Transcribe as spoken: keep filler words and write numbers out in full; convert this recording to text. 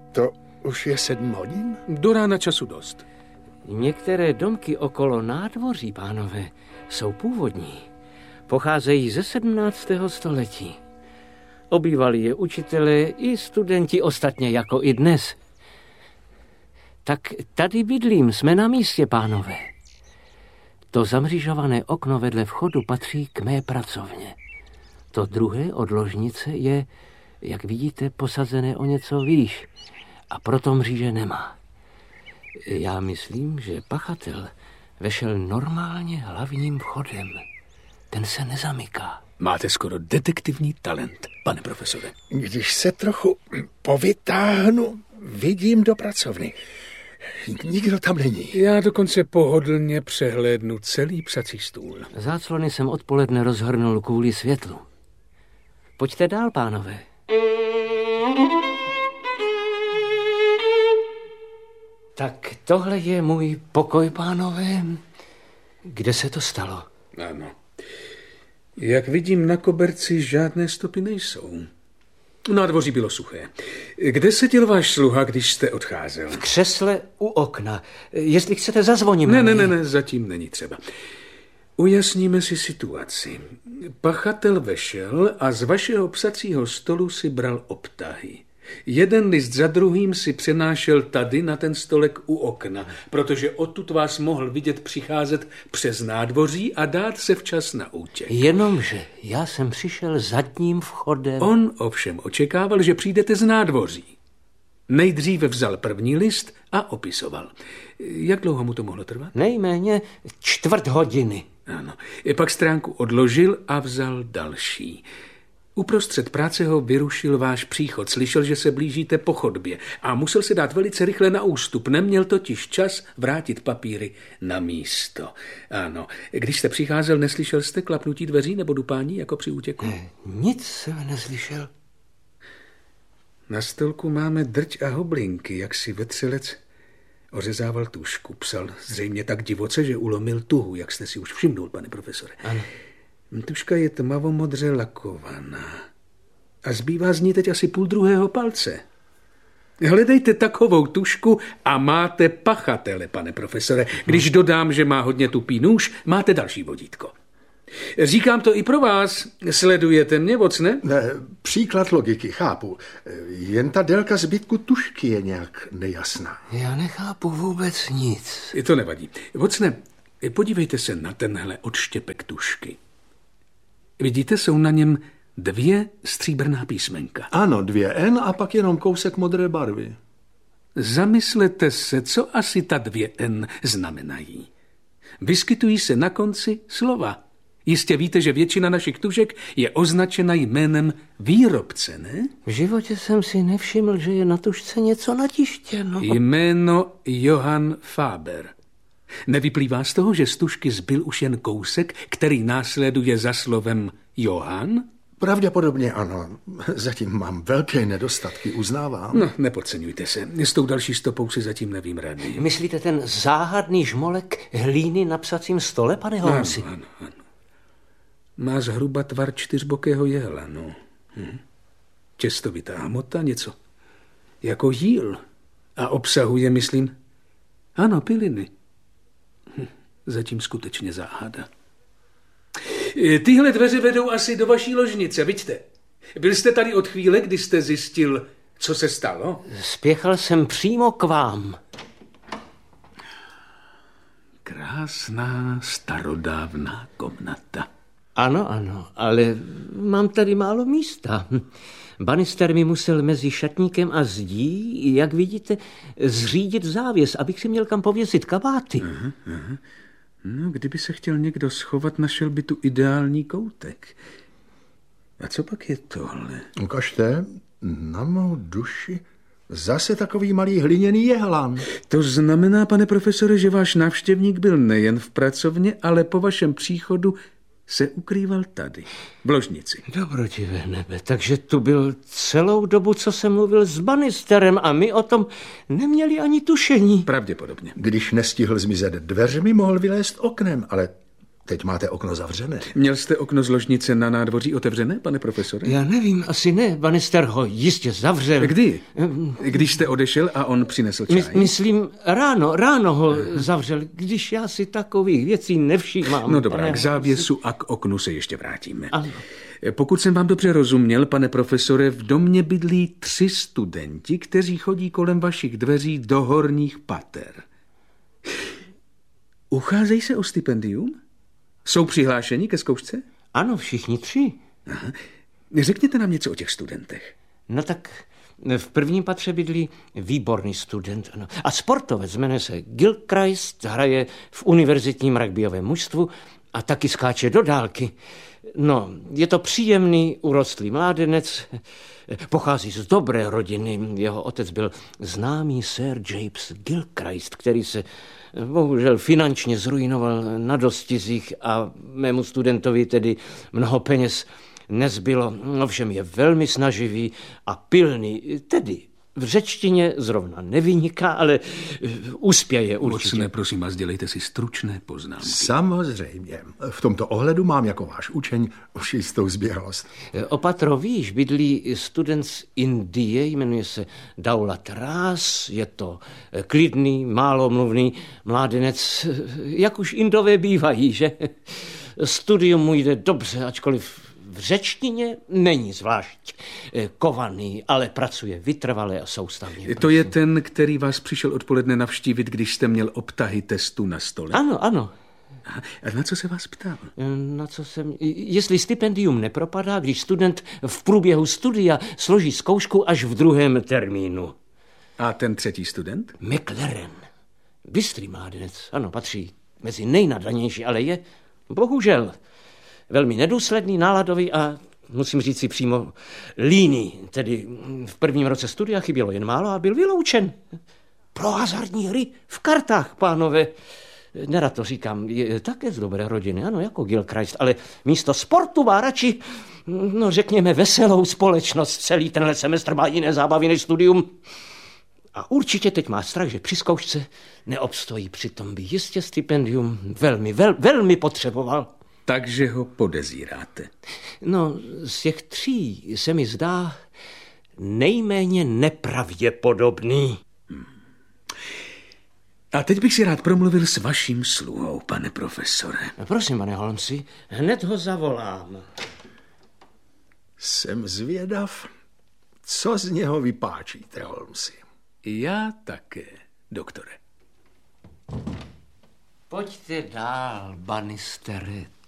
To už je sedm hodin? Do rána času dost. Některé domky okolo nádvoří, pánové, jsou původní. Pocházejí ze sedmnáctého století. Obývali je učitelé i studenti, ostatně jako i dnes. Tak tady bydlím, jsme na místě, pánové. To zamřížované okno vedle vchodu patří k mé pracovně. To druhé od ložnice je, jak vidíte, posazené o něco výš a proto mříže nemá. Já myslím, že pachatel vešel normálně hlavním vchodem. Ten se nezamyká. Máte skoro detektivní talent, pane profesore. Když se trochu povytáhnu, vidím do pracovny. Nikdo tam není. Já dokonce pohodlně přehlédnu celý psací stůl. Záclony jsem odpoledne rozhrnul kvůli světlu. Pojďte dál, pánové. Tak tohle je můj pokoj, pánové. Kde se to stalo? Ano. Jak vidím, na koberci žádné stopy nejsou. Nádvoří bylo suché. Kde seděl váš sluha, když jste odcházel? V křesle u okna. Jestli chcete, zazvoním. Ne, ne, ne, ne, zatím není třeba. Ujasníme si situaci. Pachatel vešel a z vašeho psacího stolu si bral obtahy. Jeden list za druhým si přenášel tady na ten stolek u okna, protože odtud vás mohl vidět přicházet přes nádvoří a dát se včas na útěk. Jenomže já jsem přišel zadním vchodem. On ovšem očekával, že přijdete z nádvoří. Nejdříve vzal první list a opisoval. Jak dlouho mu to mohlo trvat? Nejméně čtvrt hodiny. Ano. Pak stránku odložil a vzal další. Uprostřed práce ho vyrušil váš příchod. Slyšel, že se blížíte po chodbě a musel se dát velice rychle na ústup. Neměl totiž čas vrátit papíry na místo. Ano. Když jste přicházel, neslyšel jste klapnutí dveří nebo dupání jako při útěku? Ne, nic jsem neslyšel. Na stolku máme drť a hoblinky, jak si vetřelec ořezával tušku. Psal zřejmě tak divoce, že ulomil tuhu, jak jste si už všimnul, pane profesore. Ano. Tuška je tmavomodře lakovaná. A zbývá z ní teď asi půl druhého palce. Hledejte takovou tušku a máte pachatele, pane profesore. Když dodám, že má hodně tupý nůž, máte další vodítko. Říkám to i pro vás. Sledujete mě, Watson? Ne, příklad logiky, chápu. Jen ta délka zbytku tušky je nějak nejasná. Já nechápu vůbec nic. To nevadí. Watson, podívejte se na tenhle odštěpek tušky. Vidíte, jsou na něm dvě stříbrná písmenka. Ano, dvě N a pak jenom kousek modré barvy. Zamyslete se, co asi ta dvě N znamenají. Vyskytují se na konci slova. Jistě víte, že většina našich tužek je označena jménem výrobce, ne? V životě jsem si nevšiml, že je na tužce něco natištěno. Jméno Johann Faber. Nevyplývá z toho, že z tužky zbyl už jen kousek, který následuje za slovem Johann? Pravděpodobně ano. Zatím mám velké nedostatky, uznávám. No, nepodceňujte se. S tou další stopou si zatím nevím rady. Myslíte ten záhadný žmolek hlíny na psacím stole, pane Holmesi? Ano, ano, ano. Má zhruba tvar čtyřbokého jehla, no. Hm. Těstovitá hmota, něco jako jíl. A obsahuje, myslím, ano, piliny. Hm. Zatím skutečně záhada. Tyhle dveře vedou asi do vaší ložnice, vidíte. Byl jste tady od chvíle, kdy jste zjistil, co se stalo? Spěchal jsem přímo k vám. Krásná starodávná komnata. Ano, ano, ale mám tady málo místa. Banister mi musel mezi šatníkem a zdí, jak vidíte, zřídit závěs, abych si měl kam pověsit kabáty. Aha, aha. No, kdyby se chtěl někdo schovat, našel by tu ideální koutek. A co pak je tohle? Ukažte, na mou duši zase takový malý hliněný jehlan. To znamená, pane profesore, že váš návštěvník byl nejen v pracovně, ale po vašem příchodu se ukrýval tady, v ložnici. Dobrotivé nebe, takže tu byl celou dobu, co jsem mluvil s Banisterem a my o tom neměli ani tušení. Pravděpodobně. Když nestihl zmizet dveřmi, mohl vylézt oknem, ale teď máte okno zavřené. Měl jste okno z ložnice na nádvoří otevřené, pane profesore? Já nevím, asi ne. Bannister ho jistě zavřel. Kdy? Když jste odešel a on přinesl čaj? My, myslím, ráno, ráno ho zavřel, když já si takových věcí nevšímám. No dobrá, pane... k závěsu a k oknu se ještě vrátíme. Ano. Pokud jsem vám dobře rozuměl, pane profesore, v domě bydlí tři studenti, kteří chodí kolem vašich dveří do horních pater. Ucházejí se o stipendium? Jsou přihlášeni ke zkoušce? Ano, všichni tři. Aha. Řekněte nám něco o těch studentech. No tak v prvním patře bydlí výborný student. Ano. A sportovec jmenuje se Gilchrist, hraje v univerzitním rugbyovém mužstvu a taky skáče do dálky. No, je to příjemný, urostlý mládenec, pochází z dobré rodiny. Jeho otec byl známý Sir James Gilchrist, který se bohužel finančně zrujnoval na dostizích a mému studentovi tedy mnoho peněz nezbylo. Ovšem je velmi snaživý a pilný, tedy v řečtině zrovna nevyniká, ale uspěje určitě. Mocné, prosím vás, dělejte si stručné poznámky. Samozřejmě. V tomto ohledu mám jako váš učeň už jistou zběhlost. Opatro, víš, bydlí student z Indie, jmenuje se Daulat Ras, je to klidný, málomluvný mládenec, jak už Indové bývají, že? Studium mu jde dobře, ačkoliv v řečtině není zvlášť kovaný, ale pracuje vytrvale a soustavně. To je ten, který vás přišel odpoledne navštívit, když jste měl obtahy testu na stole? Ano, ano. A na co se vás ptal? Na co jsem... Jestli stipendium nepropadá, když student v průběhu studia složí zkoušku až v druhém termínu. A ten třetí student? McLaren. Bystrý mládenec, ano, patří mezi nejnadanější, ale je, bohužel, velmi nedůsledný, náladový a musím říct si přímo líný. Tedy v prvním roce studia chybělo jen málo a byl vyloučen. Pro hazardní hry v kartách, pánové. Nerad to říkám, je také z dobré rodiny, ano, jako Gilchrist, ale místo sportu má radši, no řekněme, veselou společnost. Celý tenhle semestr má jiné zábavy než studium. A určitě teď má strach, že při zkoušce neobstojí. Přitom by jistě stipendium velmi, vel, velmi potřeboval. Takže ho podezíráte. No, z těch tří se mi zdá nejméně nepravděpodobný. Hmm. A teď bych si rád promluvil s vaším sluhou, pane profesore. Prosím, pane Holmesi, hned ho zavolám. Jsem zvědav, co z něho vypáčíte, Holmesi. Já také, doktore. Pojďte dál, Bannistere.